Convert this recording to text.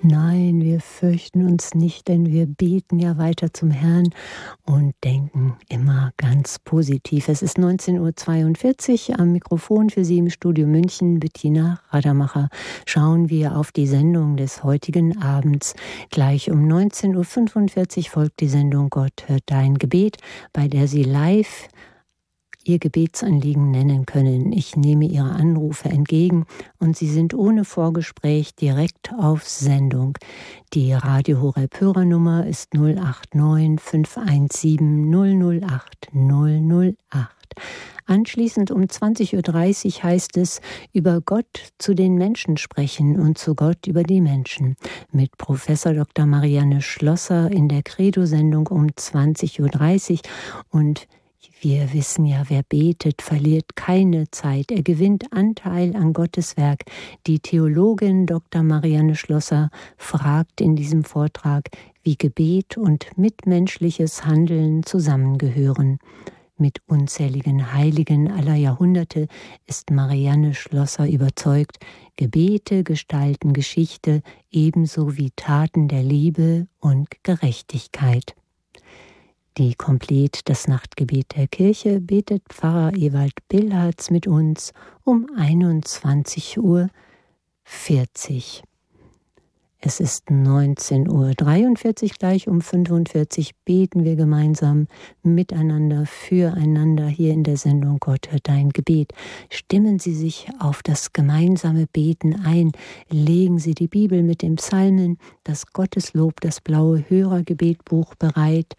Nein, wir fürchten uns nicht, denn wir beten ja weiter zum Herrn und denken immer ganz positiv. Es ist 19:42 Uhr am Mikrofon für Sie im Studio München, Bettina Radermacher. Schauen wir auf die Sendung des heutigen Abends. Gleich um 19:45 Uhr folgt die Sendung Gott hört dein Gebet, bei der Sie live Ihr Gebetsanliegen nennen können. Ich nehme Ihre Anrufe entgegen und Sie sind ohne Vorgespräch direkt auf Sendung. Die Radio Horeb Hörernummer ist 089 517 008 008. Anschließend um 20:30 Uhr heißt es, über Gott zu den Menschen sprechen und zu Gott über die Menschen. Mit Professor Dr. Marianne Schlosser in der Credo-Sendung um 20:30 Uhr. Und wir wissen ja, wer betet, verliert keine Zeit. Er gewinnt Anteil an Gottes Werk. Die Theologin Dr. Marianne Schlosser fragt in diesem Vortrag, wie Gebet und mitmenschliches Handeln zusammengehören. Mit unzähligen Heiligen aller Jahrhunderte ist Marianne Schlosser überzeugt, Gebete gestalten Geschichte ebenso wie Taten der Liebe und Gerechtigkeit. Die Komplett, das Nachtgebet der Kirche, betet Pfarrer Ewald Billhartz mit uns um 21:40 Uhr. Es ist 19:43 Uhr, gleich um 45 beten wir gemeinsam miteinander, füreinander hier in der Sendung Gott hört dein Gebet. Stimmen Sie sich auf das gemeinsame Beten ein, legen Sie die Bibel mit den Psalmen, das Gotteslob, das blaue Hörergebetbuch bereit,